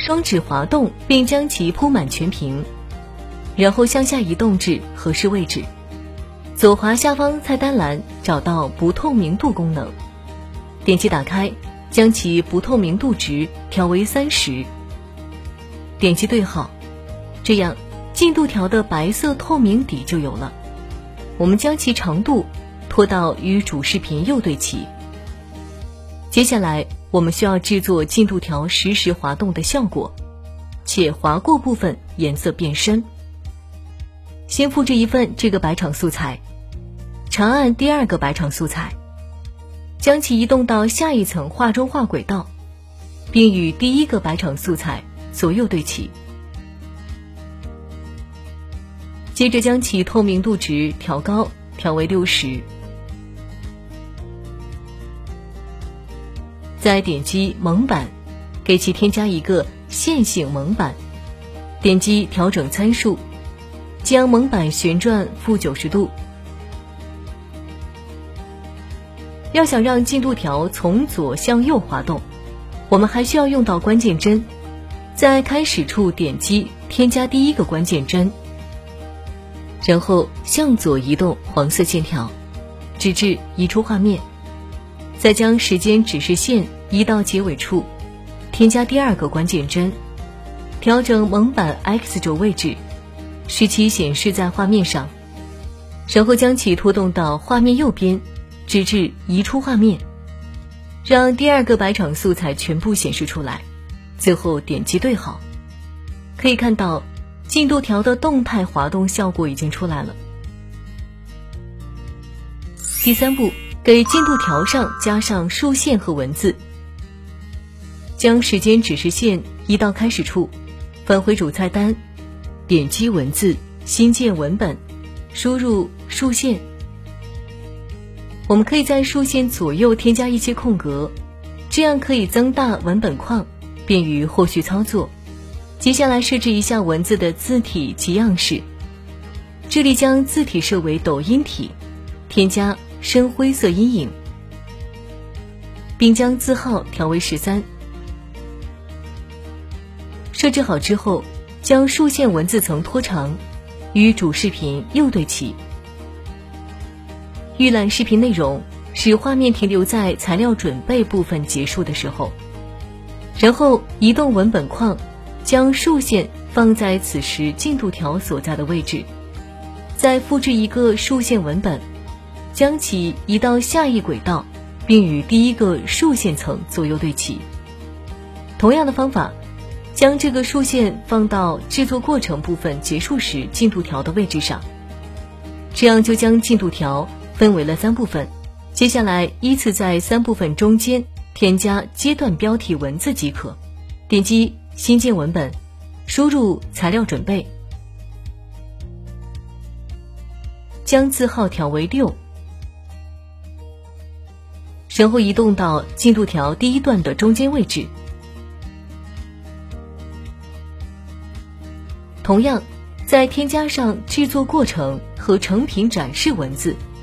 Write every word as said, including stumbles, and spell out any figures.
双指滑动并将其铺满全屏，然后向下移动至合适位置。左滑下方菜单栏找到不透明度功能，点击打开，将其不透明度值调为三十，点击对号，这样进度条的白色透明底就有了。我们将其长度拖到与主视频右对齐。接下来我们需要制作进度条实时滑动的效果，且划过部分颜色变深。先复制一份这个白场素材，长按第二个白场素材，将其移动到下一层画中画轨道，并与第一个白场素材左右对齐。接着将其透明度值调高，调为六十。再点击蒙版，给其添加一个线性蒙版，点击调整参数，将蒙版旋转负九十度。要想让进度条从左向右滑动，我们还需要用到关键帧，在开始处点击添加第一个关键帧，然后向左移动黄色线条，直至移出画面，再将时间指示线移到结尾处，添加第二个关键帧，调整蒙版 X 轴位置，使其显示在画面上，然后将其拖动到画面右边，直至移出画面，让第二个白场素材全部显示出来，最后点击对号。可以看到进度条的动态滑动效果已经出来了。第三步，给进度条上加上竖线和文字。将时间指示线移到开始处，返回主菜单，点击文字，新建文本，输入竖线。我们可以在竖线左右添加一些空格，这样可以增大文本框，便于后续操作。接下来设置一下文字的字体及样式，这里将字体设为抖音体，添加深灰色阴影，并将字号调为十三。设置好之后，将竖线文字层拖长，与主视频右对齐。预览视频内容，使画面停留在材料准备部分结束的时候，然后移动文本框，将竖线放在此时进度条所在的位置，再复制一个竖线文本，将其移到下一轨道，并与第一个竖线层左右对齐。同样的方法，将这个竖线放到制作过程部分结束时进度条的位置上，这样就将进度条分为了三部分。接下来依次在三部分中间添加阶段标题文字即可。点击新建文本，输入材料准备，将字号调为六，然后移动到进度条第一段的中间位置。同样，再添加上制作过程和成品展示文字，